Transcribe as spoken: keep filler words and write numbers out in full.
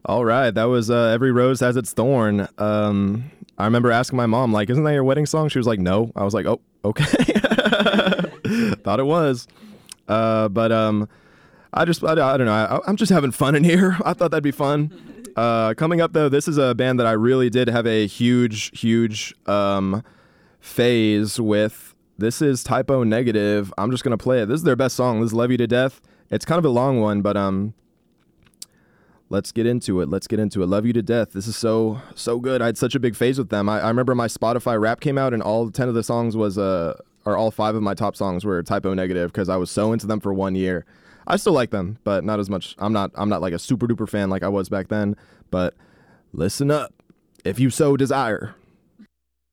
All right, that was uh, Every Rose Has Its Thorn. Um, I remember asking my mom, like, isn't that your wedding song? She was like, no. I was like, oh, okay. Thought it was. Uh, but um, I just, I, I don't know. I, I'm just having fun in here. I thought that'd be fun. Uh, coming up, though, this is a band that I really did have a huge, huge um, phase with. This is Type O Negative. I'm just going to play it. This is their best song. This is Love You to Death. It's kind of a long one, but um, let's get into it. Let's get into it. Love You to Death. This is so, so good. I had such a big phase with them. I, I remember my Spotify Wrap came out, and all ten of the songs was, uh, or all five of my top songs were Type O Negative because I was so into them for one year. I still like them, but not as much. I'm not, I'm not like a super duper fan like I was back then, but listen up if you so desire.